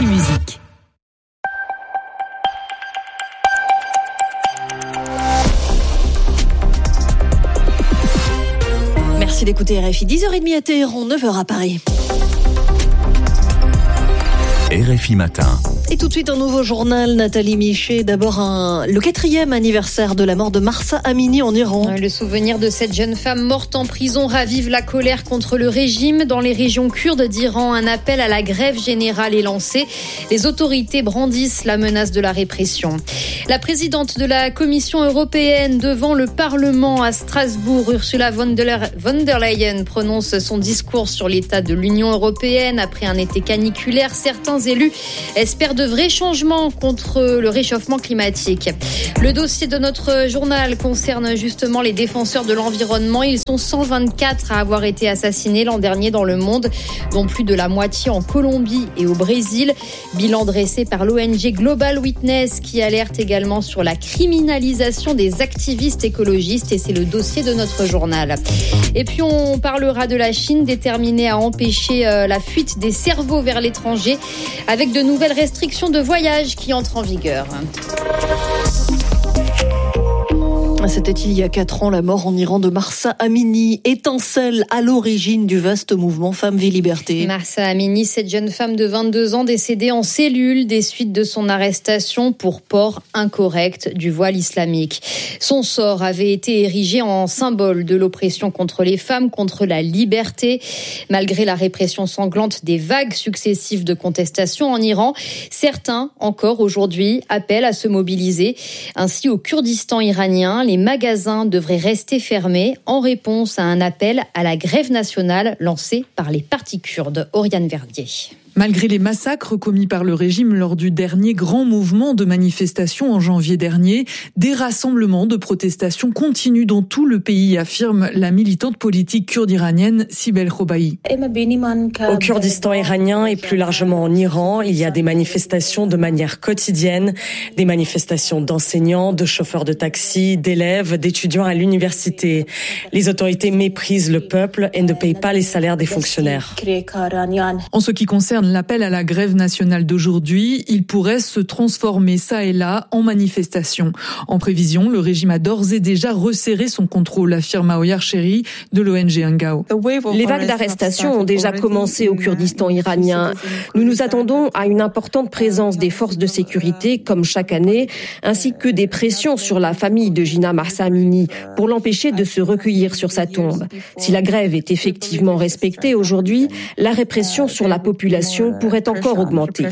RFI Musique. Merci d'écouter RFI. 10h30 à Téhéran, 9h à Paris. RFI Matin. Et tout de suite un nouveau journal, Nathalie Michet. D'abord le 4e anniversaire de la mort de Mahsa Amini en Iran. Le souvenir de cette jeune femme morte en prison ravive la colère contre le régime. Dans les régions kurdes d'Iran, un appel à la grève générale est lancé. Les autorités brandissent la menace de la répression. La présidente de la Commission européenne devant le Parlement à Strasbourg, Ursula von der Leyen, prononce son discours sur l'état de l'Union européenne après un été caniculaire. Certains élus espèrent de vrais changements contre le réchauffement climatique. Le dossier de notre journal concerne justement les défenseurs de l'environnement. Ils sont 124 à avoir été assassinés l'an dernier dans le monde, dont plus de la moitié en Colombie et au Brésil. Bilan dressé par l'ONG Global Witness qui alerte également sur la criminalisation des activistes écologistes, et c'est le dossier de notre journal. Et puis on parlera de la Chine déterminée à empêcher la fuite des cerveaux vers l'étranger avec de nouvelles restrictions de voyage qui entrent en vigueur. C'était il y a 4 ans, la mort en Iran de Mahsa Amini, étincelle à l'origine du vaste mouvement Femmes, Vie, Liberté. Mahsa Amini, cette jeune femme de 22 ans décédée en cellule des suites de son arrestation pour port incorrect du voile islamique. Son sort avait été érigé en symbole de l'oppression contre les femmes, contre la liberté. Malgré la répression sanglante des vagues successives de contestation en Iran, certains, encore aujourd'hui, appellent à se mobiliser. Ainsi, au Kurdistan iranien, les magasins devraient rester fermés en réponse à un appel à la grève nationale lancé par les partis kurdes. Oriane Verdier. Malgré les massacres commis par le régime lors du dernier grand mouvement de manifestation en janvier dernier, des rassemblements de protestation continuent dans tout le pays, affirme la militante politique kurde iranienne Sibel Khobaei. Au Kurdistan iranien et plus largement en Iran, il y a des manifestations de manière quotidienne, des manifestations d'enseignants, de chauffeurs de taxi, d'élèves, d'étudiants à l'université. Les autorités méprisent le peuple et ne payent pas les salaires des fonctionnaires. En ce qui concerne l'appel à la grève nationale d'aujourd'hui, il pourrait se transformer ça et là en manifestation. En prévision, le régime a d'ores et déjà resserré son contrôle, affirme Aoyar Cheri de l'ONG Angao. Les vagues d'arrestations ont déjà commencé au Kurdistan iranien. Nous nous attendons à une importante présence des forces de sécurité, comme chaque année, ainsi que des pressions sur la famille de Jina Mahsa Amini pour l'empêcher de se recueillir sur sa tombe. Si la grève est effectivement respectée aujourd'hui, la répression sur la population pourrait encore augmenter.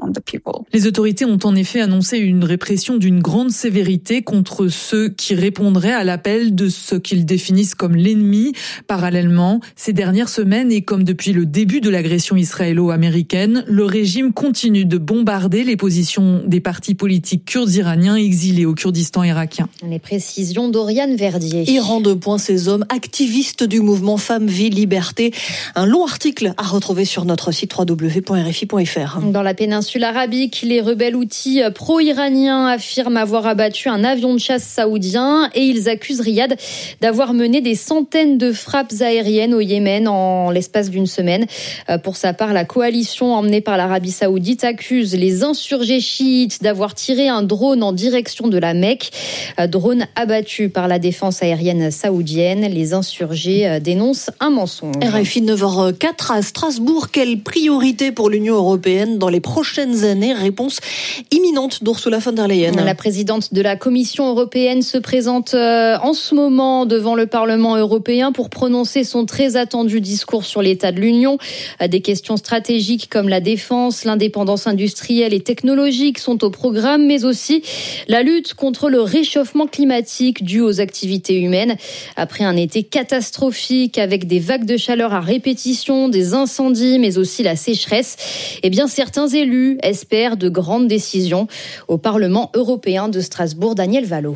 Les autorités ont en effet annoncé une répression d'une grande sévérité contre ceux qui répondraient à l'appel de ce qu'ils définissent comme l'ennemi. Parallèlement, ces dernières semaines et comme depuis le début de l'agression israélo-américaine, le régime continue de bombarder les positions des partis politiques kurdes iraniens exilés au Kurdistan irakien. Les précisions d'Oriane Verdier. Iran 2. Ces hommes activistes du mouvement Femmes, Vie, Liberté. Un long article à retrouver sur notre site www.rfi.fr. Dans la péninsule arabique, les rebelles houthis pro-iraniens affirment avoir abattu un avion de chasse saoudien et ils accusent Riyad d'avoir mené des centaines de frappes aériennes au Yémen en l'espace d'une semaine. Pour sa part, la coalition emmenée par l'Arabie saoudite accuse les insurgés chiites d'avoir tiré un drone en direction de la Mecque. Drone abattu par la défense aérienne saoudienne. Les insurgés dénoncent un mensonge. RFI 9h04 à Strasbourg. Quelle priorité pour l'Union européenne dans les prochaines années? Réponse imminente d'Ursula von der Leyen. La présidente de la Commission européenne se présente en ce moment devant le Parlement européen pour prononcer son très attendu discours sur l'état de l'Union. Des questions stratégiques comme la défense, l'indépendance industrielle et technologique sont au programme, mais aussi la lutte contre le réchauffement climatique dû aux activités humaines. Après un été catastrophique avec des vagues de chaleur à répétition, des incendies, mais aussi la sécheresse, eh bien certains élus espèrent de grandes décisions. Au Parlement européen de Strasbourg, Daniel Vallot.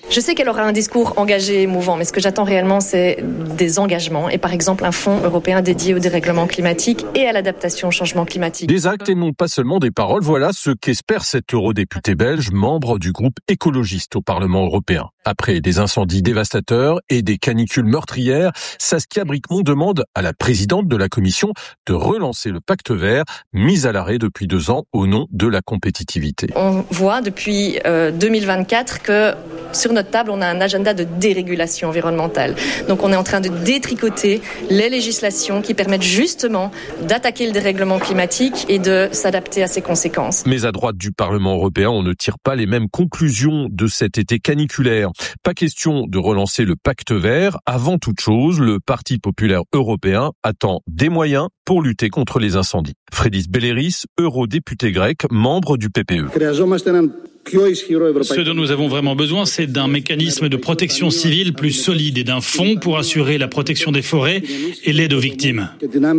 Je sais qu'elle aura un discours engagé et émouvant, mais ce que j'attends réellement, c'est des engagements et par exemple un fonds européen dédié au dérèglement climatique et à l'adaptation au changement climatique. Des actes et non pas seulement des paroles, voilà ce qu'espère cet eurodéputé belge, membre du groupe écologiste au Parlement européen. Après des incendies dévastateurs et des canicules meurtrières, Saskia Bricmont demande à la présidente de la Commission de relancer le pacte vert, mis à l'arrêt depuis 2 ans au nom de la compétitivité. On voit depuis 2024 que sur notre table, on a un agenda de dérégulation environnementale. Donc on est en train de détricoter les législations qui permettent justement d'attaquer le dérèglement climatique et de s'adapter à ses conséquences. Mais à droite du Parlement européen, on ne tire pas les mêmes conclusions de cet été caniculaire. Pas question de relancer le pacte vert. Avant toute chose, le Parti populaire européen attend des moyens pour lutter contre les incendies. Frédis Belleris, eurodéputé grec, membre du PPE. Ce dont nous avons vraiment besoin, c'est d'un mécanisme de protection civile plus solide et d'un fonds pour assurer la protection des forêts et l'aide aux victimes.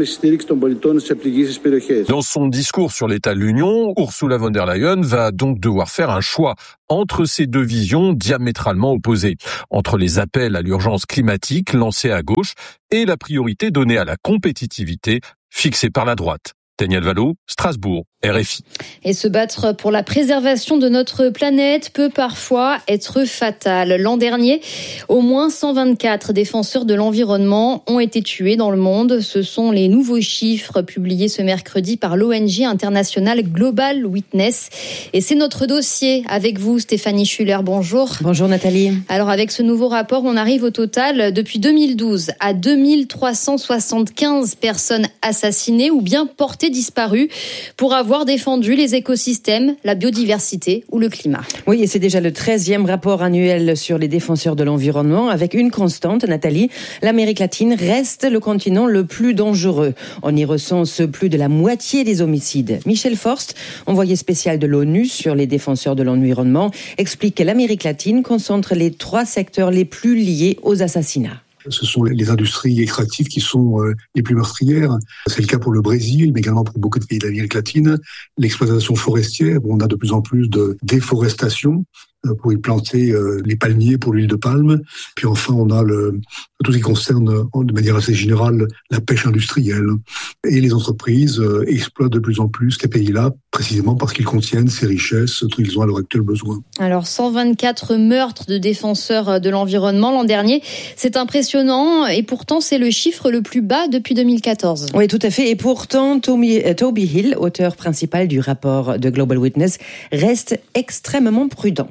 Dans son discours sur l'état de l'Union, Ursula von der Leyen va donc devoir faire un choix entre ces deux visions diamétralement opposées, entre les appels à l'urgence climatique lancés à gauche et la priorité donnée à la compétitivité fixée par la droite. Daniel Valo, Strasbourg, RFI. Et se battre pour la préservation de notre planète peut parfois être fatal. L'an dernier, au moins 124 défenseurs de l'environnement ont été tués dans le monde. Ce sont les nouveaux chiffres publiés ce mercredi par l'ONG internationale Global Witness. Et c'est notre dossier avec vous, Stéphanie Schuller. Bonjour. Bonjour Nathalie. Alors avec ce nouveau rapport, on arrive au total depuis 2012 à 2375 personnes assassinées ou bien portées disparues pour avoir défendu les écosystèmes, la biodiversité ou le climat. Oui, et c'est déjà le 13e rapport annuel sur les défenseurs de l'environnement avec une constante, Nathalie. L'Amérique latine reste le continent le plus dangereux. On y recense plus de la moitié des homicides. Michel Forst, envoyé spécial de l'ONU sur les défenseurs de l'environnement, explique que l'Amérique latine concentre les 3 secteurs les plus liés aux assassinats. Ce sont les industries extractives qui sont les plus meurtrières. C'est le cas pour le Brésil, mais également pour beaucoup de pays de l'Amérique latine. L'exploitation forestière, où on a de plus en plus de déforestation pour y planter les palmiers pour l'huile de palme. Puis enfin, on a tout ce qui concerne, de manière assez générale, la pêche industrielle. Et les entreprises exploitent de plus en plus ces pays-là, précisément parce qu'ils contiennent ces richesses dont ils ont à l'heure actuelle besoin. Alors, 124 meurtres de défenseurs de l'environnement l'an dernier, c'est impressionnant et pourtant c'est le chiffre le plus bas depuis 2014. Oui, tout à fait. Et pourtant, Toby Hill, auteur principal du rapport de Global Witness, reste extrêmement prudent.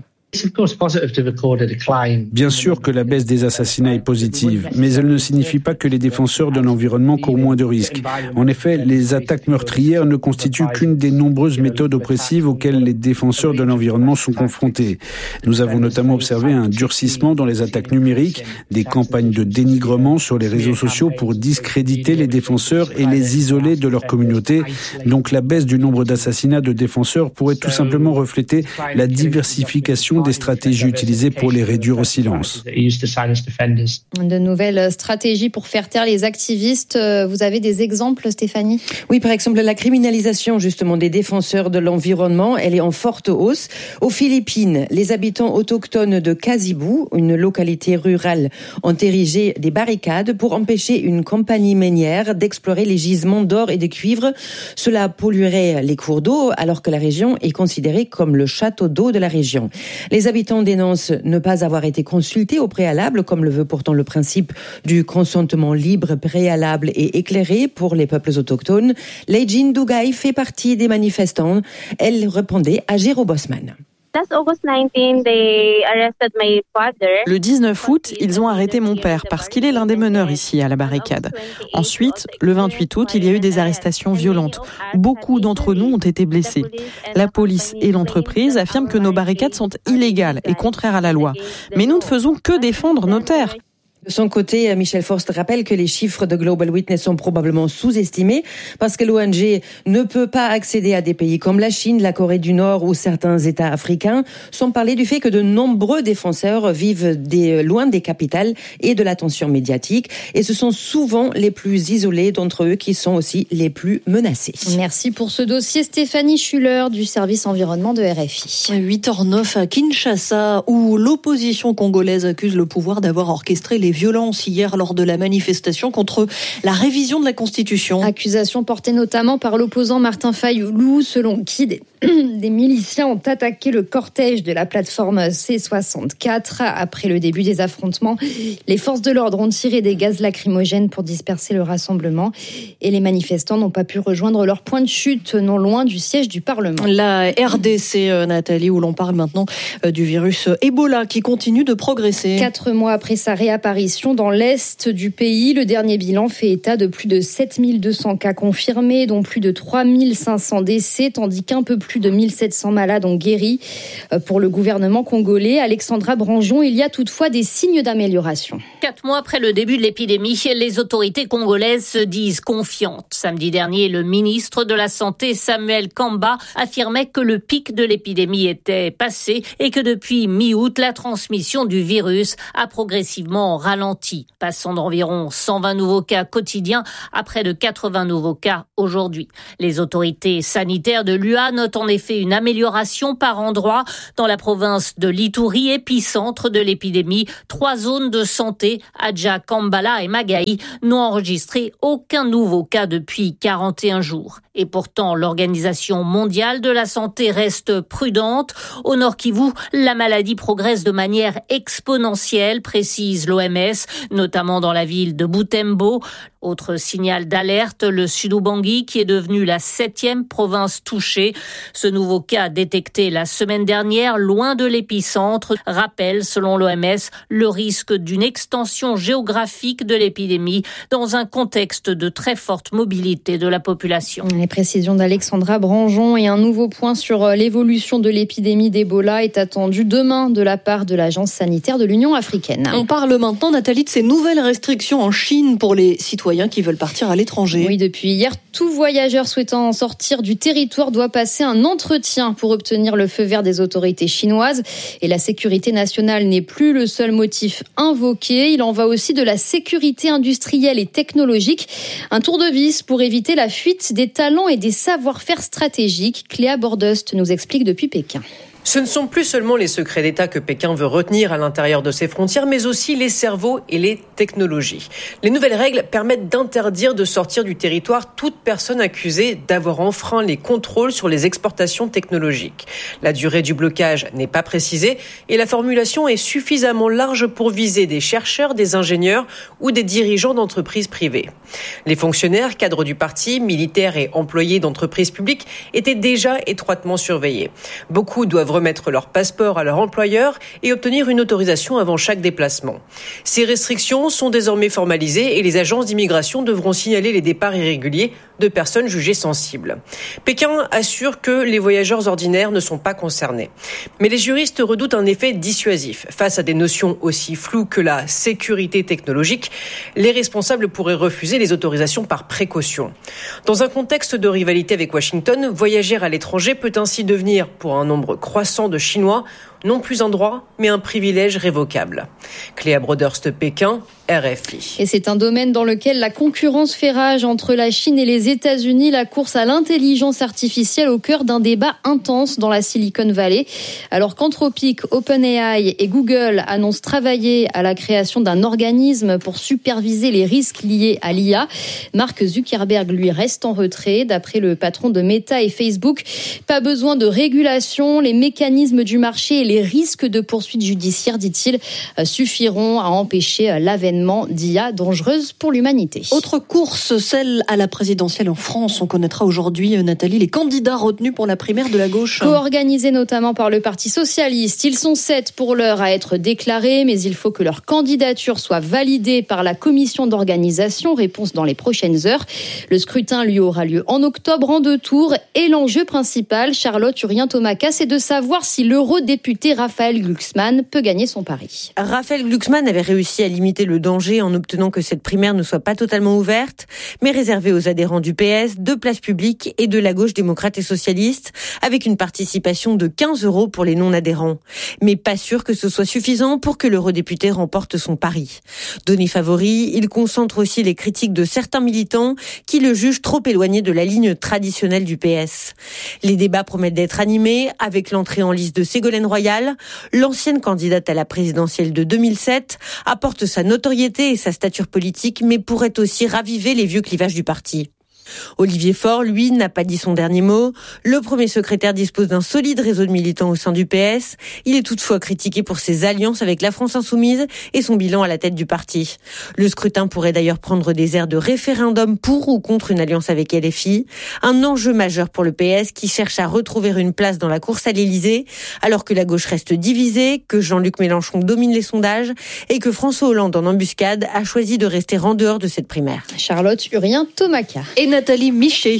Bien sûr que la baisse des assassinats est positive, mais elle ne signifie pas que les défenseurs de l'environnement courent moins de risques. En effet, les attaques meurtrières ne constituent qu'une des nombreuses méthodes oppressives auxquelles les défenseurs de l'environnement sont confrontés. Nous avons notamment observé un durcissement dans les attaques numériques, des campagnes de dénigrement sur les réseaux sociaux pour discréditer les défenseurs et les isoler de leur communauté. Donc la baisse du nombre d'assassinats de défenseurs pourrait tout simplement refléter la diversification des stratégies utilisées pour les réduire au silence. De nouvelles stratégies pour faire taire les activistes. Vous avez des exemples, Stéphanie ? Oui, par exemple, la criminalisation justement des défenseurs de l'environnement, elle est en forte hausse. Aux Philippines, les habitants autochtones de Kasibu, une localité rurale, ont érigé des barricades pour empêcher une compagnie minière d'explorer les gisements d'or et de cuivre. Cela polluerait les cours d'eau alors que la région est considérée comme le château d'eau de la région. Les habitants dénoncent ne pas avoir été consultés au préalable, comme le veut pourtant le principe du consentement libre, préalable et éclairé pour les peuples autochtones. Leijin Dugai fait partie des manifestants. Elle répondait à Jérôme Bosman. Le 19 août, ils ont arrêté mon père parce qu'il est l'un des meneurs ici à la barricade. Ensuite, le 28 août, il y a eu des arrestations violentes. Beaucoup d'entre nous ont été blessés. La police et l'entreprise affirment que nos barricades sont illégales et contraires à la loi. Mais nous ne faisons que défendre nos terres. De son côté, Michel Forst rappelle que les chiffres de Global Witness sont probablement sous-estimés parce que l'ONG ne peut pas accéder à des pays comme la Chine, la Corée du Nord ou certains États africains, sans parler du fait que de nombreux défenseurs vivent loin des capitales et de l'attention médiatique. Et ce sont souvent les plus isolés d'entre eux qui sont aussi les plus menacés. Merci pour ce dossier, Stéphanie Schuller du service environnement de RFI. 8h09 à Kinshasa, où l'opposition congolaise accuse le pouvoir d'avoir orchestré les violences hier lors de la manifestation contre la révision de la Constitution. Accusation portée notamment par l'opposant Martin Fayoulou, selon qui des miliciens ont attaqué le cortège de la plateforme C64. Après le début des affrontements, les forces de l'ordre ont tiré des gaz lacrymogènes pour disperser le rassemblement et les manifestants n'ont pas pu rejoindre leur point de chute non loin du siège du Parlement. La RDC, Nathalie, où l'on parle maintenant du virus Ebola qui continue de progresser. 4 mois après sa réapparition dans l'est du pays, le dernier bilan fait état de plus de 7200 cas confirmés, dont plus de 3500 décès, tandis qu'un peu plus de 1700 malades ont guéri. Pour le gouvernement congolais, Alexandra Branjon, il y a toutefois des signes d'amélioration. 4 mois après le début de l'épidémie, les autorités congolaises se disent confiantes. Samedi dernier, le ministre de la Santé, Samuel Kamba, affirmait que le pic de l'épidémie était passé et que depuis mi-août, la transmission du virus a progressivement ralenti, passant d'environ 120 nouveaux cas quotidiens à près de 80 nouveaux cas aujourd'hui. Les autorités sanitaires de l'UA notent en effet une amélioration par endroits. Dans la province de l'Ituri, épicentre de l'épidémie, 3 zones de santé, Adja, Kambala et Magaï, n'ont enregistré aucun nouveau cas depuis 41 jours. Et pourtant, l'Organisation mondiale de la santé reste prudente. Au Nord Kivu, la maladie progresse de manière exponentielle, précise l'OMS, notamment dans la ville de Butembo. Autre signal d'alerte, le Sud-Ubangi, qui est devenu la 7e province touchée. Ce nouveau cas détecté la semaine dernière, loin de l'épicentre, rappelle, selon l'OMS, le risque d'une extension géographique de l'épidémie dans un contexte de très forte mobilité de la population. Les précisions d'Alexandra Branjon et un nouveau point sur l'évolution de l'épidémie d'Ebola est attendu demain de la part de l'Agence sanitaire de l'Union africaine. On parle maintenant, Nathalie, de ces nouvelles restrictions en Chine pour les citoyens qui veulent partir à l'étranger. Oui, depuis hier, tout voyageur souhaitant sortir du territoire doit passer un entretien pour obtenir le feu vert des autorités chinoises. Et la sécurité nationale n'est plus le seul motif invoqué. Il en va aussi de la sécurité industrielle et technologique. Un tour de vis pour éviter la fuite des talents et des savoir-faire stratégiques. Cléa Bordust nous explique depuis Pékin. Ce ne sont plus seulement les secrets d'État que Pékin veut retenir à l'intérieur de ses frontières, mais aussi les cerveaux et les technologies. Les nouvelles règles permettent d'interdire de sortir du territoire toute personne accusée d'avoir enfreint les contrôles sur les exportations technologiques. La durée du blocage n'est pas précisée et la formulation est suffisamment large pour viser des chercheurs, des ingénieurs ou des dirigeants d'entreprises privées. Les fonctionnaires, cadres du parti, militaires et employés d'entreprises publiques étaient déjà étroitement surveillés. Beaucoup doivent remettre leur passeport à leur employeur et obtenir une autorisation avant chaque déplacement. Ces restrictions sont désormais formalisées et les agences d'immigration devront signaler les départs irréguliers de personnes jugées sensibles. Pékin assure que les voyageurs ordinaires ne sont pas concernés. Mais les juristes redoutent un effet dissuasif. Face à des notions aussi floues que la sécurité technologique, les responsables pourraient refuser les autorisations par précaution. Dans un contexte de rivalité avec Washington, voyager à l'étranger peut ainsi devenir, pour un nombre croissant de Chinois, non plus un droit, mais un privilège révocable. Cléa Brodurst, Pékin, RFI. Et c'est un domaine dans lequel la concurrence fait rage entre la Chine et les États-Unis, la course à l'intelligence artificielle au cœur d'un débat intense dans la Silicon Valley. Alors qu'Anthropic, OpenAI et Google annoncent travailler à la création d'un organisme pour superviser les risques liés à l'IA, Mark Zuckerberg, lui, reste en retrait. D'après le patron de Meta et Facebook, pas besoin de régulation, les mécanismes du marché et les risques de poursuites judiciaires, dit-il, suffiront à empêcher l'avènement d'IA dangereuse pour l'humanité. Autre course, celle à la présidentielle en France. On connaîtra aujourd'hui, Nathalie, les candidats retenus pour la primaire de la gauche. Co-organisés notamment par le Parti socialiste. Ils sont 7 pour l'heure à être déclarés, mais il faut que leur candidature soit validée par la commission d'organisation. Réponse dans les prochaines heures. Le scrutin, lui, aura lieu en octobre, en 2 tours. Et l'enjeu principal, Charlotte Urien-Thomaca, c'est de savoir si l'eurodéputé l'eurodéputé Raphaël Glucksmann peut gagner son pari. Raphaël Glucksmann avait réussi à limiter le danger en obtenant que cette primaire ne soit pas totalement ouverte, mais réservée aux adhérents du PS, de Place Publique et de la gauche démocrate et socialiste, avec une participation de 15 € pour les non-adhérents. Mais pas sûr que ce soit suffisant pour que l'eurodéputé remporte son pari. Donné favori, il concentre aussi les critiques de certains militants qui le jugent trop éloigné de la ligne traditionnelle du PS. Les débats promettent d'être animés avec l'entrée en lice de Ségolène Royal. L'ancienne candidate à la présidentielle de 2007 apporte sa notoriété et sa stature politique, mais pourrait aussi raviver les vieux clivages du parti. Olivier Faure, lui, n'a pas dit son dernier mot. Le premier secrétaire dispose d'un solide réseau de militants au sein du PS. Il est toutefois critiqué pour ses alliances avec la France Insoumise et son bilan à la tête du parti. Le scrutin pourrait d'ailleurs prendre des airs de référendum pour ou contre une alliance avec LFI. Un enjeu majeur pour le PS qui cherche à retrouver une place dans la course à l'Élysée, alors que la gauche reste divisée, que Jean-Luc Mélenchon domine les sondages et que François Hollande, en embuscade, a choisi de rester en dehors de cette primaire. Charlotte Urien-Tomaca. Et Nathalie Michet.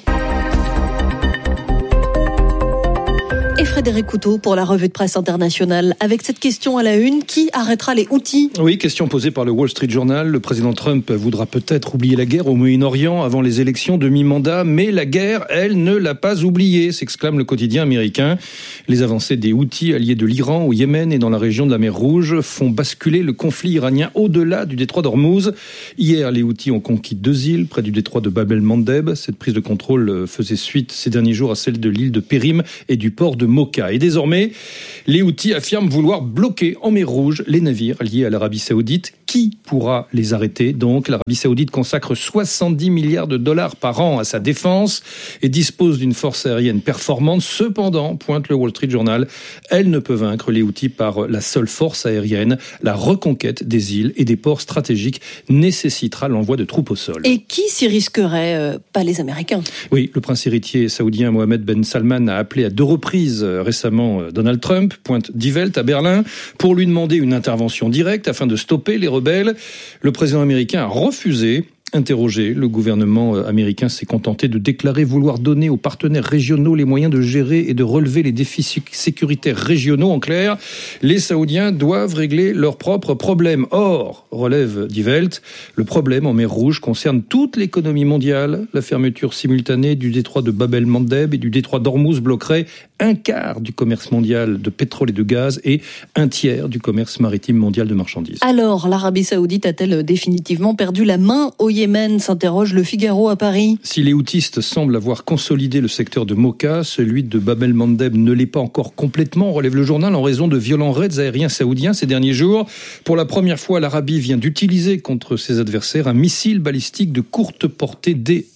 Et Frédéric Couteau pour la revue de presse internationale. Avec cette question à la une, qui arrêtera les Houthis ? Oui, question posée par le Wall Street Journal. Le président Trump voudra peut-être oublier la guerre au Moyen-Orient avant les élections de mi-mandat, mais la guerre, elle, ne l'a pas oubliée, s'exclame le quotidien américain. Les avancées des Houthis, alliés de l'Iran, au Yémen et dans la région de la mer Rouge, font basculer le conflit iranien au-delà du détroit d'Ormuz. Hier, les Houthis ont conquis 2 îles près du détroit de Bab el-Mandeb. Cette prise de contrôle faisait suite ces derniers jours à celle de l'île de Périm et du port de Mocha. Et désormais, les Houthis affirment vouloir bloquer en mer Rouge les navires liés à l'Arabie Saoudite. Qui pourra les arrêter ? Donc, l'Arabie Saoudite consacre 70 milliards de dollars par an à sa défense et dispose d'une force aérienne performante. Cependant, pointe le Wall Street Journal, elle ne peut vaincre les Houthis par la seule force aérienne. La reconquête des îles et des ports stratégiques nécessitera l'envoi de troupes au sol. Et qui s'y risquerait ? Pas les Américains. Oui, le prince héritier saoudien Mohammed Ben Salman a appelé à 2 reprises récemment Donald Trump, pointe Die Welt à Berlin, pour lui demander une intervention directe afin de stopper les rebelles. Le président américain a refusé. Interrogé, le gouvernement américain s'est contenté de déclarer vouloir donner aux partenaires régionaux les moyens de gérer et de relever les défis sécuritaires régionaux. En clair, les Saoudiens doivent régler leurs propres problèmes. Or, relève Die Welt, le problème en mer Rouge concerne toute l'économie mondiale. La fermeture simultanée du détroit de Bab el-Mandeb et du détroit d'Ormuz bloquerait 1/4 du commerce mondial de pétrole et de gaz et 1/3 du commerce maritime mondial de marchandises. Alors, l'Arabie Saoudite a-t-elle définitivement perdu la main au Yémen, s'interroge le Figaro à Paris. Si les houtistes semblent avoir consolidé le secteur de Mocha, celui de Bab el-Mandeb ne l'est pas encore complètement, relève le journal, en raison de violents raids aériens saoudiens ces derniers jours. Pour la première fois, l'Arabie vient d'utiliser contre ses adversaires un missile balistique de courte portée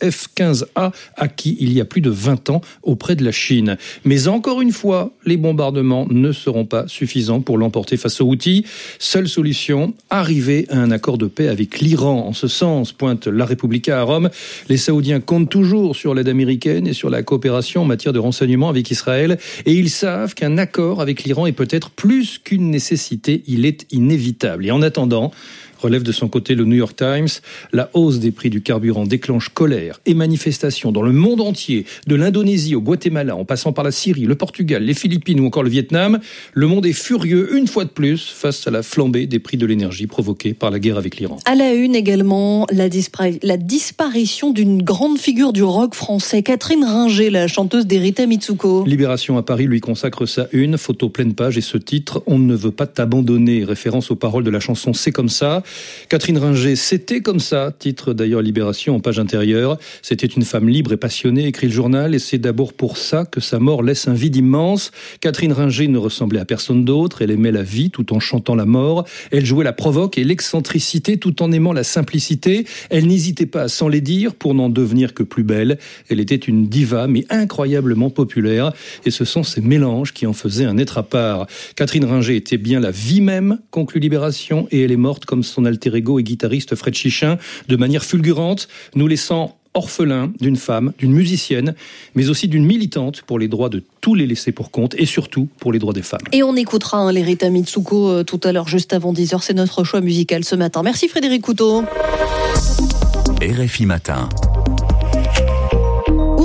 DF-15A acquis il y a plus de 20 ans auprès de la Chine. Mais encore une fois, les bombardements ne seront pas suffisants pour l'emporter face aux Houthis. Seule solution, arriver à un accord de paix avec l'Iran. En ce sens, pointe La Repubblica à Rome, les Saoudiens comptent toujours sur l'aide américaine et sur la coopération en matière de renseignement avec Israël. Et ils savent qu'un accord avec l'Iran est peut-être plus qu'une nécessité, il est inévitable. Et en attendant, relève de son côté le New York Times, la hausse des prix du carburant déclenche colère et manifestations dans le monde entier, de l'Indonésie au Guatemala, en passant par la Syrie, le Portugal, les Philippines ou encore le Vietnam. Le monde est furieux, une fois de plus, face à la flambée des prix de l'énergie provoquée par la guerre avec l'Iran. À la une également, la disparition d'une grande figure du rock français, Catherine Ringer, la chanteuse d'Erita Mitsuko. Libération à Paris lui consacre sa une, photo pleine page et ce titre, On ne veut pas t'abandonner, référence aux paroles de la chanson C'est comme ça. Catherine Ringer, c'était comme ça, titre d'ailleurs Libération en page intérieure. C'était une femme libre et passionnée, écrit le journal, et c'est d'abord pour ça que sa mort laisse un vide immense. Catherine Ringer ne ressemblait à personne d'autre, elle aimait la vie tout en chantant la mort, elle jouait la provoque et l'excentricité tout en aimant la simplicité, elle n'hésitait pas à s'en les dire pour n'en devenir que plus belle. Elle était une diva mais incroyablement populaire, et ce sont ces mélanges qui en faisaient un être à part. Catherine Ringer était bien la vie même, conclut Libération, et elle est morte comme son alter ego et guitariste Fred Chichin, de manière fulgurante, nous laissant orphelins d'une femme, d'une musicienne, mais aussi d'une militante pour les droits de tous les laissés pour compte et surtout pour les droits des femmes. Et on écoutera l'Erita Mitsuko tout à l'heure, juste avant 10h. C'est notre choix musical ce matin. Merci Frédéric Couteau. RFI Matin. Ursula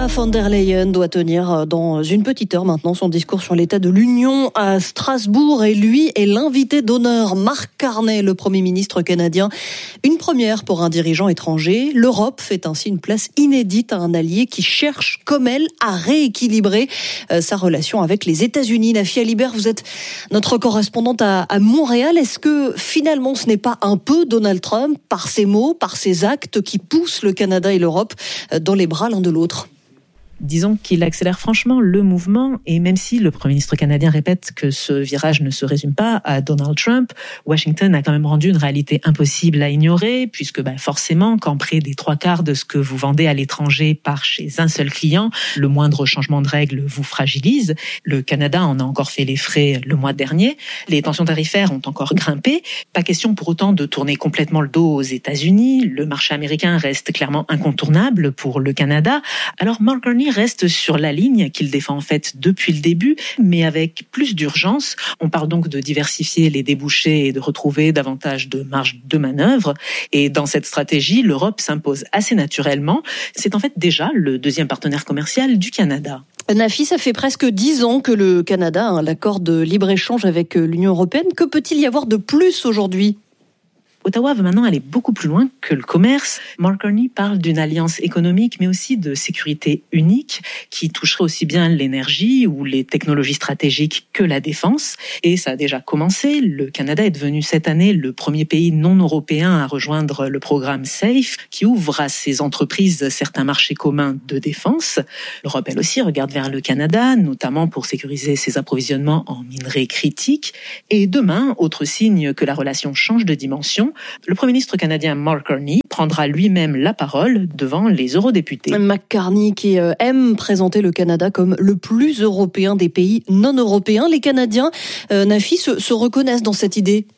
Ursula von der Leyen doit tenir dans une petite heure maintenant son discours sur l'état de l'Union à Strasbourg et lui est l'invité d'honneur. Mark Carney, le Premier ministre canadien. Une première pour un dirigeant étranger. L'Europe fait ainsi une place inédite à un allié qui cherche, comme elle, à rééquilibrer sa relation avec les États-Unis. Nafi Alibert, vous êtes notre correspondante à Montréal. Est-ce que finalement ce n'est pas un peu Donald Trump, par ses mots, par ses actes, qui pousse le Canada et l'Europe dans les bras l'un de l'autre? Disons qu'il accélère franchement le mouvement, et même si le Premier ministre canadien répète que ce virage ne se résume pas à Donald Trump, Washington a quand même rendu une réalité impossible à ignorer, puisque forcément, quand près des 3/4 de ce que vous vendez à l'étranger part chez un seul client, le moindre changement de règle vous fragilise. Le Canada en a encore fait les frais le mois dernier. Les tensions tarifaires ont encore grimpé. Pas question pour autant de tourner complètement le dos aux États-Unis. Le marché américain reste clairement incontournable pour le Canada. Alors Mark Carney reste sur la ligne qu'il défend en fait depuis le début, mais avec plus d'urgence. On parle donc de diversifier les débouchés et de retrouver davantage de marge de manœuvre. Et dans cette stratégie, l'Europe s'impose assez naturellement. C'est en fait déjà le deuxième partenaire commercial du Canada. Nafi, ça fait presque 10 ans que le Canada a l'accord de libre-échange avec l'Union européenne. Que peut-il y avoir de plus aujourd'hui ? Ottawa veut maintenant aller beaucoup plus loin que le commerce. Mark Carney parle d'une alliance économique, mais aussi de sécurité unique qui toucherait aussi bien l'énergie ou les technologies stratégiques que la défense. Et ça a déjà commencé. Le Canada est devenu cette année le premier pays non européen à rejoindre le programme SAFE, qui ouvre à ses entreprises certains marchés communs de défense. L'Europe, elle aussi, regarde vers le Canada, notamment pour sécuriser ses approvisionnements en minerais critiques. Et demain, autre signe que la relation change de dimension, le Premier ministre canadien Mark Carney prendra lui-même la parole devant les eurodéputés. Mark Carney qui aime présenter le Canada comme le plus européen des pays non européens. Les Canadiens, Nafi, se reconnaissent dans cette idée?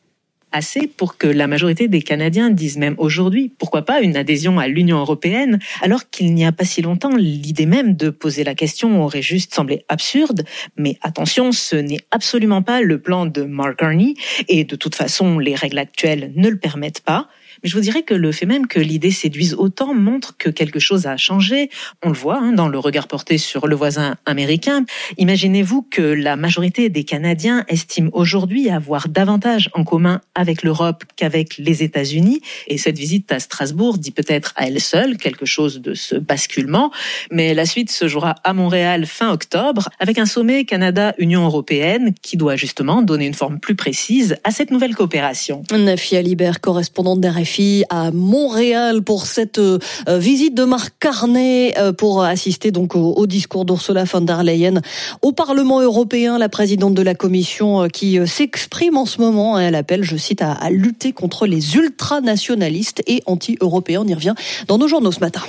Assez pour que la majorité des Canadiens disent même aujourd'hui, pourquoi pas une adhésion à l'Union européenne, alors qu'il n'y a pas si longtemps, l'idée même de poser la question aurait juste semblé absurde. Mais attention, ce n'est absolument pas le plan de Mark Carney, et de toute façon, les règles actuelles ne le permettent pas. Mais je vous dirais que le fait même que l'idée séduise autant montre que quelque chose a changé. On le voit dans le regard porté sur le voisin américain. Imaginez-vous que la majorité des Canadiens estiment aujourd'hui avoir davantage en commun avec l'Europe qu'avec les États-Unis. Et cette visite à Strasbourg dit peut-être à elle seule quelque chose de ce basculement. Mais la suite se jouera à Montréal fin octobre avec un sommet Canada-Union européenne qui doit justement donner une forme plus précise à cette nouvelle coopération. Nafi Alibert, correspondante d'RFI à Montréal pour cette visite de Mark Carney pour assister donc au discours d'Ursula von der Leyen au Parlement européen, la présidente de la Commission qui s'exprime en ce moment. Elle appelle, je cite, à lutter contre les ultranationalistes et anti-européens. On y revient dans nos journaux ce matin.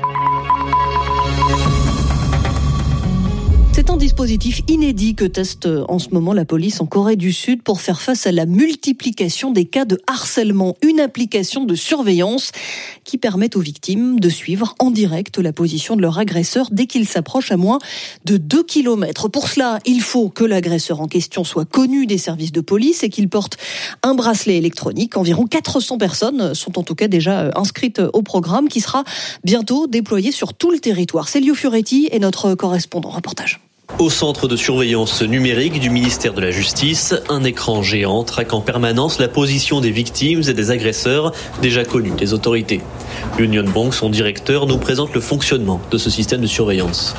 C'est un dispositif inédit que teste en ce moment la police en Corée du Sud pour faire face à la multiplication des cas de harcèlement. Une application de surveillance qui permet aux victimes de suivre en direct la position de leur agresseur dès qu'il s'approche à moins de 2 km. Pour cela, il faut que l'agresseur en question soit connu des services de police et qu'il porte un bracelet électronique. Environ 400 personnes sont en tout cas déjà inscrites au programme qui sera bientôt déployé sur tout le territoire. Célio Fioretti est notre correspondant. Reportage. Au centre de surveillance numérique du ministère de la Justice, un écran géant traque en permanence la position des victimes et des agresseurs déjà connus des autorités. Union Bank, son directeur, nous présente le fonctionnement de ce système de surveillance.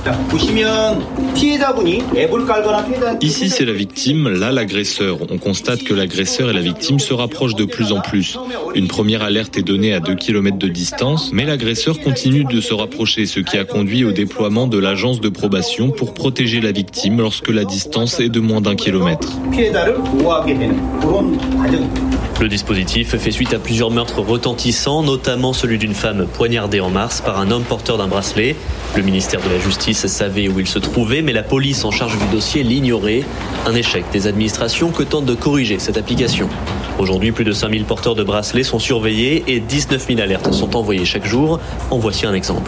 Ici, c'est la victime, là l'agresseur. On constate que l'agresseur et la victime se rapprochent de plus en plus. Une première alerte est donnée à 2 km de distance, mais l'agresseur continue de se rapprocher, ce qui a conduit au déploiement de l'agence de probation pour protéger la victime lorsque la distance est de moins d'1 kilomètre. Le dispositif fait suite à plusieurs meurtres retentissants, notamment celui d'une femme poignardée en mars par un homme porteur d'un bracelet. Le ministère de la Justice savait où il se trouvait, mais la police en charge du dossier l'ignorait. Un échec des administrations que tente de corriger cette application. Aujourd'hui, plus de 5000 porteurs de bracelets sont surveillés et 19 000 alertes sont envoyées chaque jour. En voici un exemple.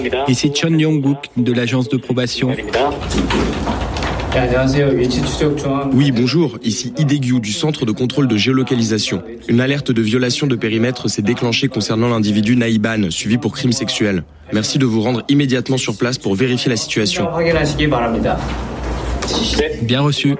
Ici Chun Yong-guk de l'agence de probation. Oui, bonjour, ici Idegyu du centre de contrôle de géolocalisation. Une alerte de violation de périmètre s'est déclenchée concernant l'individu Naïban, suivi pour crime sexuel. Merci de vous rendre immédiatement sur place pour vérifier la situation. Bien reçu.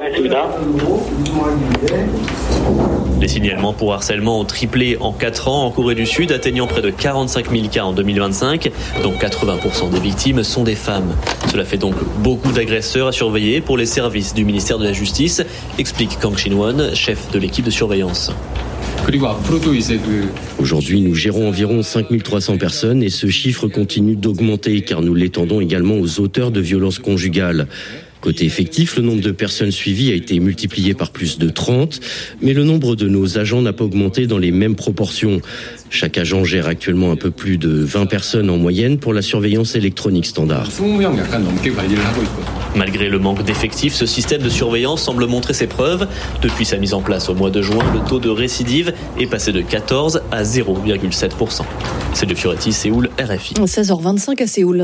Les signalements pour harcèlement ont triplé en 4 ans en Corée du Sud, atteignant près de 45 000 cas en 2025, dont 80% des victimes sont des femmes. Cela fait donc beaucoup d'agresseurs à surveiller pour les services du ministère de la Justice, explique Kang Shin-won, chef de l'équipe de surveillance. Aujourd'hui, nous gérons environ 5300 personnes et ce chiffre continue d'augmenter car nous l'étendons également aux auteurs de violences conjugales. Côté effectif, le nombre de personnes suivies a été multiplié par plus de 30, mais le nombre de nos agents n'a pas augmenté dans les mêmes proportions. Chaque agent gère actuellement un peu plus de 20 personnes en moyenne pour la surveillance électronique standard. Malgré le manque d'effectifs, ce système de surveillance semble montrer ses preuves. Depuis sa mise en place au mois de juin, le taux de récidive est passé de 14 à 0,7%. C'est de Fioretti, Séoul, RFI. 16h25 à Séoul.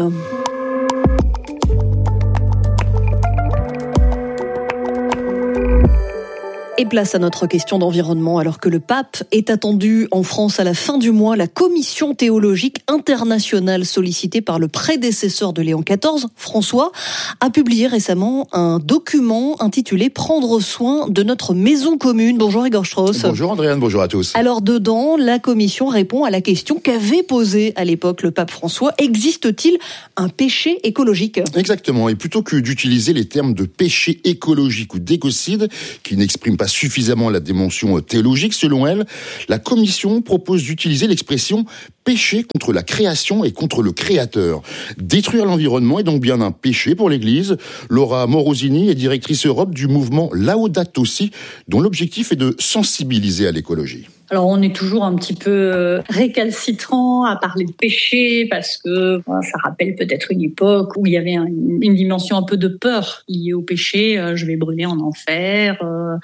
Et place à notre question d'environnement. Alors que le pape est attendu en France à la fin du mois, la commission théologique internationale sollicitée par le prédécesseur de Léon XIV, François, a publié récemment un document intitulé « Prendre soin de notre maison commune ». Bonjour Igor Strauss. Bonjour Andréane, bonjour à tous. Alors dedans, la commission répond à la question qu'avait posée à l'époque le pape François. Existe-t-il un péché écologique ? Exactement, et plutôt que d'utiliser les termes de péché écologique ou d'écocide, qui n'expriment pas suffisamment la dimension théologique, selon elle, la Commission propose d'utiliser l'expression « péché contre la création et contre le créateur ». Détruire l'environnement est donc bien un péché pour l'Église. Laura Morosini est directrice Europe du mouvement Laudato Si, dont l'objectif est de sensibiliser à l'écologie. Alors on est toujours un petit peu récalcitrant à parler de péché parce que ça rappelle peut-être une époque où il y avait une dimension un peu de peur liée au péché. Je vais brûler en enfer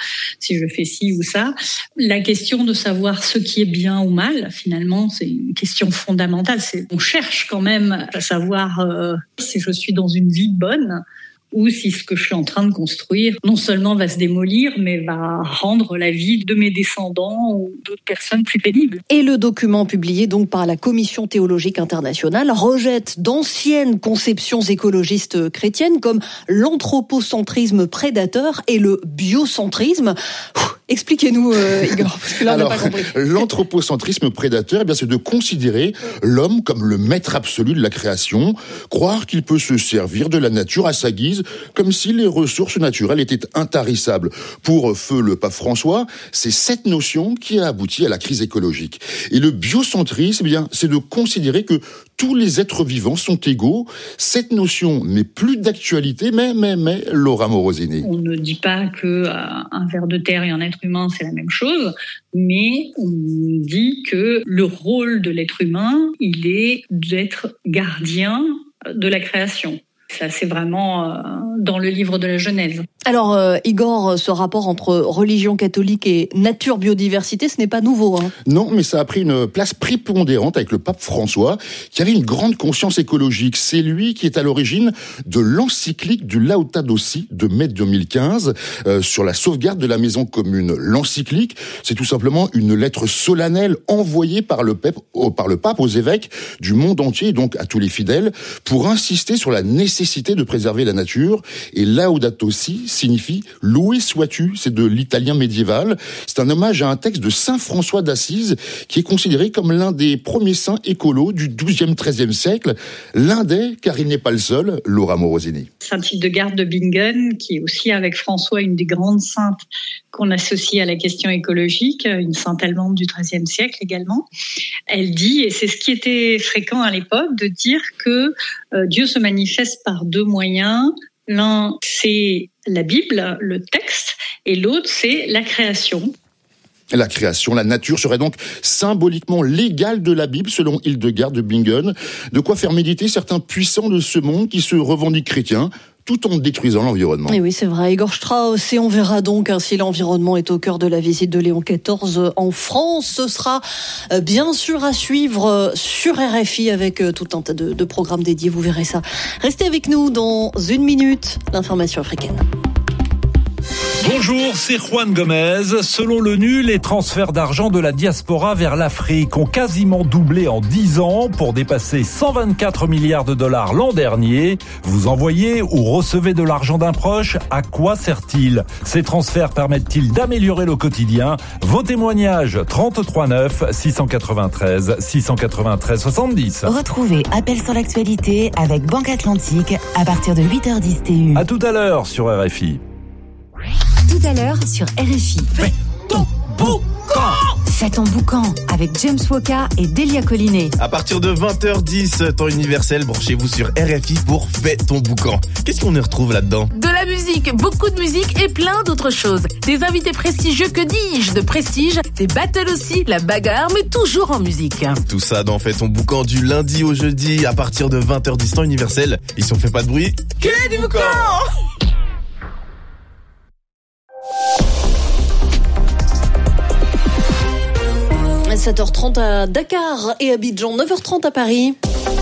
si je fais ci ou ça. La question de savoir ce qui est bien ou mal, finalement, c'est une question fondamentale. On cherche quand même à savoir si je suis dans une vie bonne ou si ce que je suis en train de construire non seulement va se démolir, mais va rendre la vie de mes descendants ou d'autres personnes plus pénibles. Et le document publié donc par la Commission théologique internationale rejette d'anciennes conceptions écologistes chrétiennes comme l'anthropocentrisme prédateur et le biocentrisme. Expliquez-nous, Igor, parce que là, on n'a pas compris. L'anthropocentrisme prédateur, eh bien, c'est de considérer l'homme comme le maître absolu de la création, croire qu'il peut se servir de la nature à sa guise, comme si les ressources naturelles étaient intarissables. Pour feu le pape François, c'est cette notion qui a abouti à la crise écologique. Et le biocentrisme, eh bien, c'est de considérer que tous les êtres vivants sont égaux. Cette notion n'est plus d'actualité, mais, Laura Morosini. On ne dit pas que un ver de terre et un être humain, c'est la même chose, mais on dit que le rôle de l'être humain, il est d'être gardien de la création. Ça, c'est vraiment dans le livre de la Genèse. Alors, Igor, ce rapport entre religion catholique et nature biodiversité, ce n'est pas nouveau, hein ? Non, mais ça a pris une place prépondérante avec le pape François, qui avait une grande conscience écologique. C'est lui qui est à l'origine de l'encyclique du Laudato Si de mai 2015 sur la sauvegarde de la maison commune. L'encyclique, c'est tout simplement une lettre solennelle envoyée par le pape aux évêques du monde entier, et donc à tous les fidèles, pour insister sur la nécessité de préserver la nature. Et Laudato Si signifie « loué sois-tu », c'est de l'italien médiéval. C'est un hommage à un texte de saint François d'Assise qui est considéré comme l'un des premiers saints écolos du XIIe, XIIIe siècle. L'un des, car il n'est pas le seul, Laura Morosini. Sainte Hildegarde de Bingen, qui est aussi avec François une des grandes saintes qu'on associe à la question écologique, une sainte allemande du XIIIe siècle également. Elle dit, et c'est ce qui était fréquent à l'époque, de dire que Dieu se manifeste par deux moyens. L'un, c'est la Bible, le texte, et l'autre, c'est la création. La création, la nature serait donc symboliquement l'égale de la Bible, selon Hildegarde de Bingen. De quoi faire méditer certains puissants de ce monde qui se revendiquent chrétiens, tout en détruisant l'environnement. Et oui, c'est vrai. Igor Strauss, et on verra donc si l'environnement est au cœur de la visite de Léon XIV en France. Ce sera bien sûr à suivre sur RFI avec tout un tas de programmes dédiés. Vous verrez ça. Restez avec nous dans une minute. L'information africaine. Bonjour, c'est Juan Gomez. Selon l'ONU, les transferts d'argent de la diaspora vers l'Afrique ont quasiment doublé en 10 ans pour dépasser 124 milliards de dollars l'an dernier. Vous envoyez ou recevez de l'argent d'un proche, à quoi sert-il ? Ces transferts permettent-ils d'améliorer le quotidien ? Vos témoignages 33 9 693 693 70. Retrouvez Appel sur l'actualité avec Banque Atlantique à partir de 8h10 TU. À tout à l'heure sur RFI. Tout à l'heure sur RFI. Fais ton boucan. Fais ton boucan avec James Woka et Delia Collinet. À partir de 20h10, temps universel, branchez-vous sur RFI pour Fais ton boucan. Qu'est-ce qu'on y retrouve là-dedans ? De la musique, beaucoup de musique et plein d'autres choses. Des invités prestigieux, que dis-je, de prestige, des battles aussi, la bagarre, mais toujours en musique. Tout ça dans Fais ton boucan du lundi au jeudi à partir de 20h10, temps universel. Et si on fait pas de bruit, que du boucan ! 7h30 à Dakar et Abidjan, 9h30 à Paris.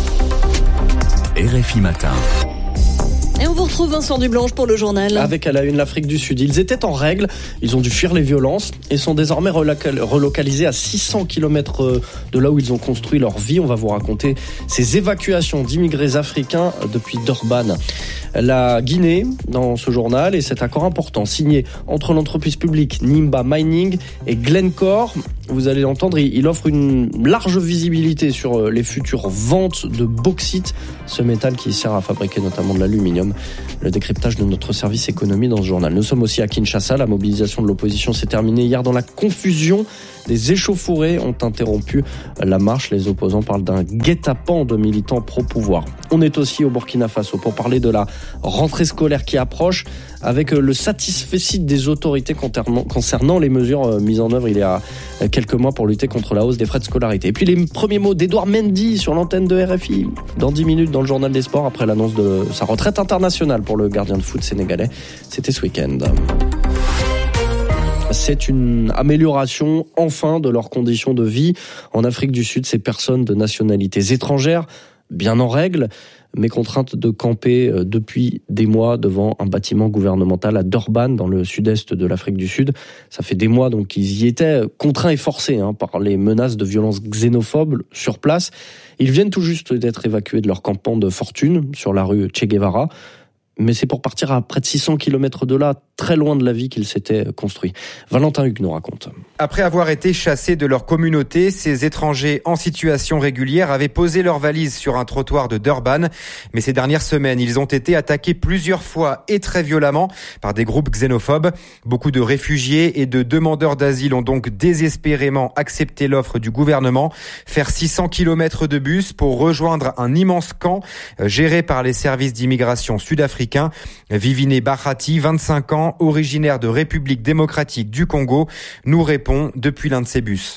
RFI Matin. Et on vous retrouve Vincent Dublanche pour le journal. Avec à la une l'Afrique du Sud. Ils étaient en règle, ils ont dû fuir les violences et sont désormais relocalisés à 600 km de là où ils ont construit leur vie. On va vous raconter ces évacuations d'immigrés africains depuis Durban. La Guinée, dans ce journal, et cet accord important signé entre l'entreprise publique Nimba Mining et Glencore. Vous allez l'entendre, il offre une large visibilité sur les futures ventes de bauxite, ce métal qui sert à fabriquer notamment de l'aluminium. Le décryptage de notre service économie dans ce journal. Nous sommes aussi à Kinshasa. La mobilisation de l'opposition s'est terminée hier dans la confusion. Des échauffourées ont interrompu la marche. Les opposants parlent d'un guet-apens de militants pro-pouvoir. On est aussi au Burkina Faso pour parler de la rentrée scolaire qui approche avec le satisfecit des autorités concernant les mesures mises en œuvre il y a quelques mois pour lutter contre la hausse des frais de scolarité. Et puis les premiers mots d'Edouard Mendy sur l'antenne de RFI dans 10 minutes dans le journal des sports après l'annonce de sa retraite internationale pour le gardien de foot sénégalais. C'était ce week-end. C'est une amélioration, enfin, de leurs conditions de vie. En Afrique du Sud, ces personnes de nationalités étrangères, bien en règle, mais contraintes de camper depuis des mois devant un bâtiment gouvernemental à Durban, dans le sud-est de l'Afrique du Sud. Ça fait des mois donc qu'ils y étaient, contraints et forcés par les menaces de violences xénophobes sur place. Ils viennent tout juste d'être évacués de leur campement de fortune sur la rue Che Guevara. Mais c'est pour partir à près de 600 km de là, très loin de la vie qu'ils s'étaient construits. Valentin Hugues nous raconte. Après avoir été chassés de leur communauté, ces étrangers en situation régulière avaient posé leurs valises sur un trottoir de Durban. Mais ces dernières semaines, ils ont été attaqués plusieurs fois et très violemment par des groupes xénophobes. Beaucoup de réfugiés et de demandeurs d'asile ont donc désespérément accepté l'offre du gouvernement. Faire 600 km de bus pour rejoindre un immense camp géré par les services d'immigration sud-africains. Vivine Bahati, 25 ans, originaire de République démocratique du Congo, nous répond depuis l'un de ces bus.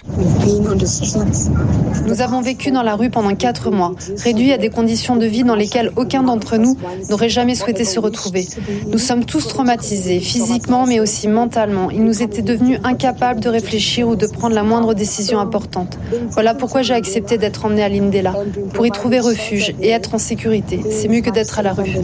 Nous avons vécu dans la rue pendant 4 mois, réduits à des conditions de vie dans lesquelles aucun d'entre nous n'aurait jamais souhaité se retrouver. Nous sommes tous traumatisés, physiquement mais aussi mentalement. Il nous était devenu incapables de réfléchir ou de prendre la moindre décision importante. Voilà pourquoi j'ai accepté d'être emmenée à Lindela, pour y trouver refuge et être en sécurité. C'est mieux que d'être à la rue.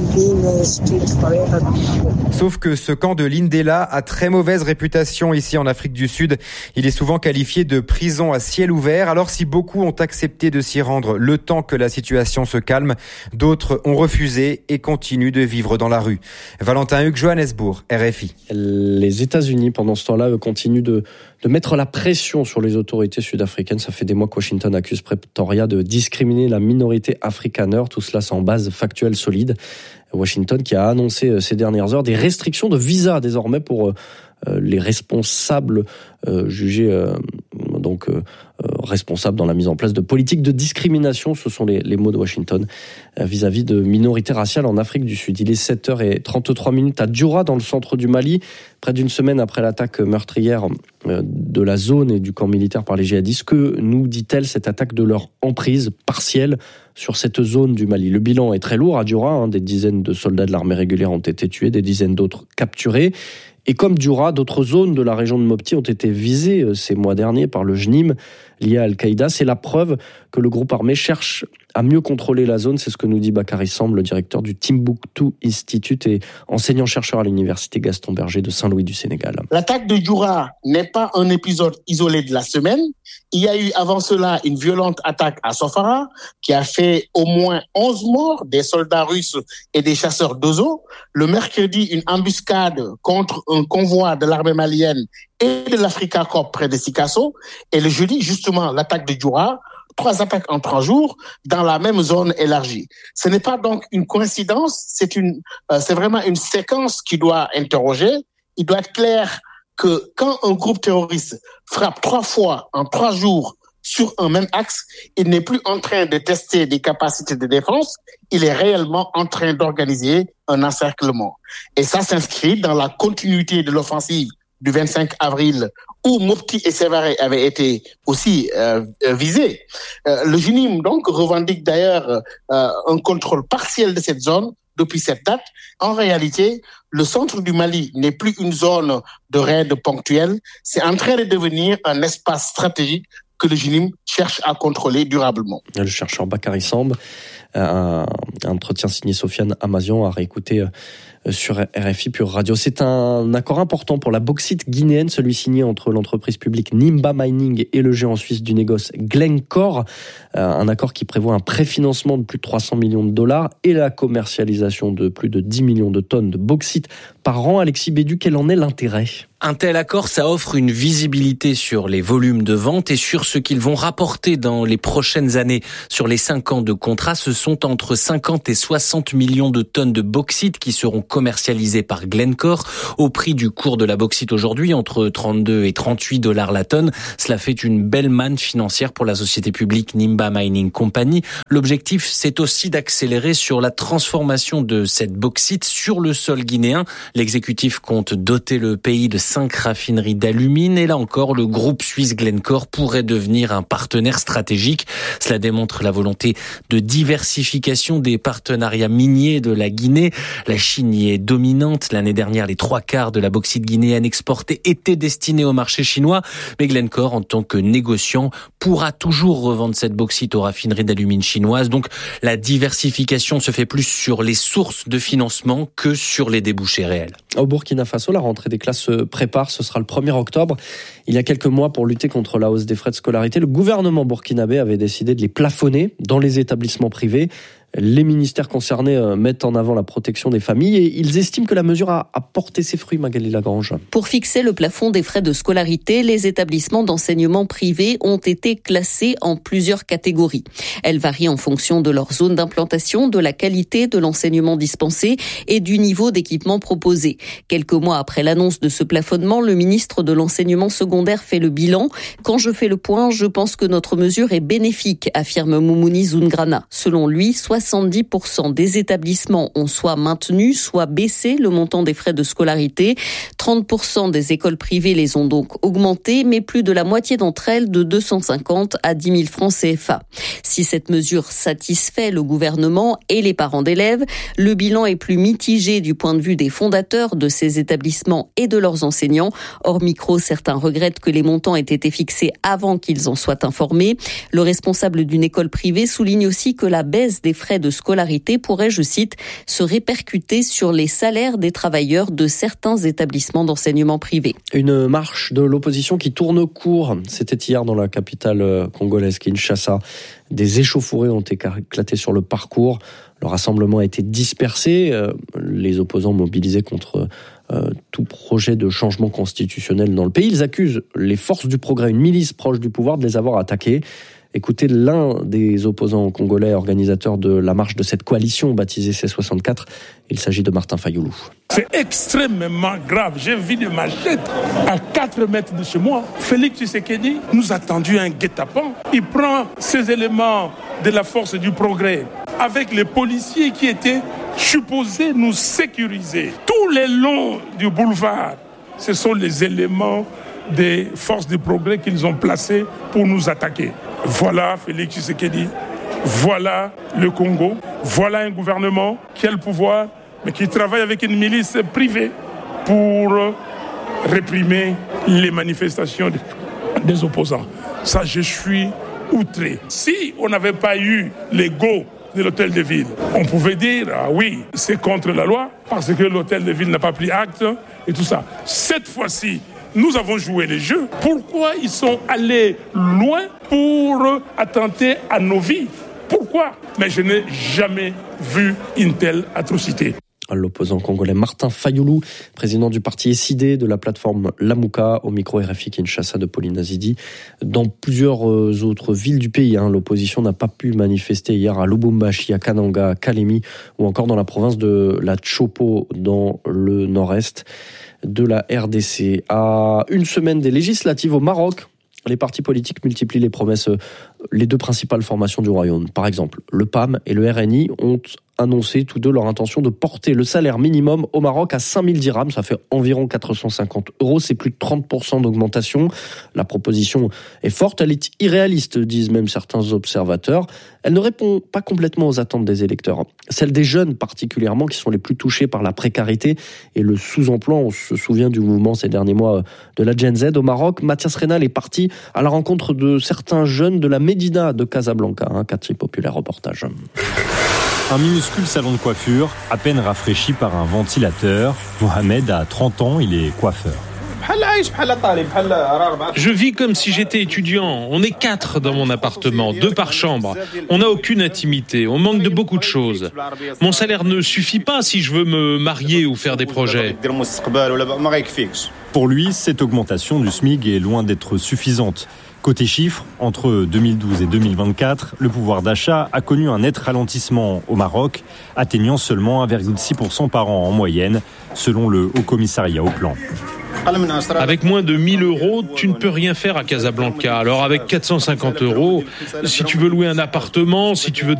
Sauf que ce camp de Lindela a très mauvaise réputation ici en Afrique du Sud. Il est souvent qualifié de prison à ciel ouvert. Alors si beaucoup ont accepté de s'y rendre le temps que la situation se calme, d'autres ont refusé et continuent de vivre dans la rue. Valentin Hugues, Johannesburg, RFI. Les États-Unis, pendant ce temps-là, continuent de mettre la pression sur les autorités sud-africaines. Ça fait des mois que Washington accuse Pretoria de discriminer la minorité afrikaner. Tout cela sans base factuelle solide. Washington qui a annoncé ces dernières heures des restrictions de visa désormais pour les responsables jugés responsables dans la mise en place de politiques de discrimination. Ce sont les mots de Washington vis-à-vis de minorités raciales en Afrique du Sud. Il est 7h33 à Dioura, dans le centre du Mali, près d'une semaine après l'attaque meurtrière de la zone et du camp militaire par les djihadistes. Que nous dit-elle cette attaque de leur emprise partielle sur cette zone du Mali? Le bilan est très lourd à Djoura, des dizaines de soldats de l'armée régulière ont été tués, des dizaines d'autres capturés. Et comme Djoura, d'autres zones de la région de Mopti ont été visées ces mois derniers par le JNIM lié à Al-Qaïda. C'est la preuve que le groupe armé cherche à mieux contrôler la zone. C'est ce que nous dit Bakary Samb, le directeur du Timbuktu Institute et enseignant-chercheur à l'université Gaston Berger de Saint-Louis du Sénégal. L'attaque de Djoura n'est pas un épisode isolé de la semaine. Il y a eu avant cela une violente attaque à Sofara qui a fait au moins 11 morts, des soldats russes et des chasseurs d'oiseaux. Le mercredi, une embuscade contre un convoi de l'armée malienne et de l'Africa Corps près de Sikasso. Et le jeudi, justement, l'attaque de Djoura. 3 attaques en 3 jours dans la même zone élargie. Ce n'est pas donc une coïncidence, c'est vraiment une séquence qui doit interroger. Il doit être clair que quand un groupe terroriste frappe 3 fois en 3 jours sur un même axe, il n'est plus en train de tester des capacités de défense, il est réellement en train d'organiser un encerclement. Et ça s'inscrit dans la continuité de l'offensive du 25 avril où Mopti et Sévaré avaient été aussi visés. Le JNIM donc revendique d'ailleurs un contrôle partiel de cette zone depuis cette date. En réalité, le centre du Mali n'est plus une zone de raid ponctuel, c'est en train de devenir un espace stratégique que le JNIM cherche à contrôler durablement. Le chercheur Bakary Samb, un entretien signé Sofiane Amazian à réécouter sur RFI Pure Radio. C'est un accord important pour la bauxite guinéenne, celui signé entre l'entreprise publique Nimba Mining et le géant suisse du négoce Glencore. Un accord qui prévoit un préfinancement de plus de 300 millions de dollars et la commercialisation de plus de 10 millions de tonnes de bauxite par an. Alexis Bédu, quel en est l'intérêt ? Un tel accord, ça offre une visibilité sur les volumes de vente et sur ce qu'ils vont rapporter dans les prochaines années. Sur les 5 ans de contrat, ce sont entre 50 et 60 millions de tonnes de bauxite qui seront commercialisées par Glencore au prix du cours de la bauxite aujourd'hui, entre 32 et 38 dollars la tonne. Cela fait une belle manne financière pour la société publique Nimba Mining Company. L'objectif, c'est aussi d'accélérer sur la transformation de cette bauxite sur le sol guinéen. L'exécutif compte doter le pays de 5 raffineries d'alumine et là encore, le groupe suisse Glencore pourrait devenir un partenaire stratégique. Cela démontre la volonté de diversification des partenariats miniers de la Guinée. La Chine y est dominante. L'année dernière, les 3/4 de la bauxite guinéenne exportée étaient destinés au marché chinois. Mais Glencore, en tant que négociant, pourra toujours revendre cette bauxite aux raffineries d'alumine chinoises. Donc, la diversification se fait plus sur les sources de financement que sur les débouchés réels. Au Burkina Faso, la rentrée des classes se prépare. Ce sera le 1er octobre. Il y a quelques mois, pour lutter contre la hausse des frais de scolarité, le gouvernement burkinabé avait décidé de les plafonner dans les établissements privés. Les ministères concernés mettent en avant la protection des familles et ils estiment que la mesure a porté ses fruits, Magali Lagrange. Pour fixer le plafond des frais de scolarité, les établissements d'enseignement privés ont été classés en plusieurs catégories. Elles varient en fonction de leur zone d'implantation, de la qualité de l'enseignement dispensé et du niveau d'équipement proposé. Quelques mois après l'annonce de ce plafonnement, le ministre de l'enseignement secondaire fait le bilan. Quand je fais le point, je pense que notre mesure est bénéfique, affirme Moumouni Zoungrana. Selon lui, 70% des établissements ont soit maintenu, soit baissé le montant des frais de scolarité. 30% des écoles privées les ont donc augmentés, mais plus de la moitié d'entre elles de 250 à 10 000 francs CFA. Si cette mesure satisfait le gouvernement et les parents d'élèves, le bilan est plus mitigé du point de vue des fondateurs de ces établissements et de leurs enseignants. Hors micro, certains regrettent que les montants aient été fixés avant qu'ils en soient informés. Le responsable d'une école privée souligne aussi que la baisse des frais de scolarité pourrait, je cite, se répercuter sur les salaires des travailleurs de certains établissements d'enseignement privé. Une marche de l'opposition qui tourne court. C'était hier dans la capitale congolaise, Kinshasa. Des échauffourées ont éclaté sur le parcours. Le rassemblement a été dispersé. Les opposants mobilisés contre tout projet de changement constitutionnel dans le pays. Ils accusent les forces du progrès, une milice proche du pouvoir, de les avoir attaqués. Écoutez l'un des opposants congolais, organisateur de la marche de cette coalition baptisée C64. Il s'agit de Martin Fayoulou. C'est extrêmement grave. J'ai vu des machettes à 4 mètres de chez moi. Félix Tshisekedi nous a tendu un guet-apens. Il prend ces éléments de la force du progrès avec les policiers qui étaient supposés nous sécuriser. Tout le long du boulevard, ce sont les éléments des forces de progrès qu'ils ont placées pour nous attaquer. Voilà Félix Tshisekedi, voilà le Congo, voilà un gouvernement qui a le pouvoir, mais qui travaille avec une milice privée pour réprimer les manifestations des opposants. Ça, je suis outré. Si on n'avait pas eu les go de l'hôtel de ville, on pouvait dire, ah oui, c'est contre la loi, parce que l'hôtel de ville n'a pas pris acte et tout ça. Cette fois-ci, nous avons joué les jeux. Pourquoi ils sont allés loin pour attenter à nos vies? Pourquoi? Mais je n'ai jamais vu une telle atrocité. L'opposant congolais Martin Fayulu, président du parti SID de la plateforme Lamuka, au micro RFI Kinshasa de Pauline Azidi. Dans plusieurs autres villes du pays, l'opposition n'a pas pu manifester hier à Lubumbashi, à Kananga, à Kalemi ou encore dans la province de la Tshopo dans le nord-est de la RDC. À une semaine des législatives au Maroc, les partis politiques multiplient les promesses. Les deux principales formations du royaume, par exemple, le PAM et le RNI, ont annoncé tous deux leur intention de porter le salaire minimum au Maroc à 5000 dirhams, ça fait environ 450 €, c'est plus de 30% d'augmentation. La proposition est forte, elle est irréaliste, disent même certains observateurs. Elle ne répond pas complètement aux attentes des électeurs. Celle des jeunes particulièrement, qui sont les plus touchés par la précarité et le sous-emploi. On se souvient du mouvement ces derniers mois de la Gen Z au Maroc. Mathias Rénal est parti à la rencontre de certains jeunes de la Médina de Casablanca, quartier populaire. Reportage. Un minuscule salon de coiffure, à peine rafraîchi par un ventilateur. Mohamed a 30 ans, il est coiffeur. Je vis comme si j'étais étudiant. On est 4 dans mon appartement, 2 par chambre. On n'a aucune intimité, on manque de beaucoup de choses. Mon salaire ne suffit pas si je veux me marier ou faire des projets. Pour lui, cette augmentation du SMIC est loin d'être suffisante. Côté chiffres, entre 2012 et 2024, le pouvoir d'achat a connu un net ralentissement au Maroc, atteignant seulement 1,6% par an en moyenne, selon le Haut Commissariat au Plan. Avec moins de 1000 €, tu ne peux rien faire à Casablanca. Alors avec 450 €, si tu veux louer un appartement, si tu veux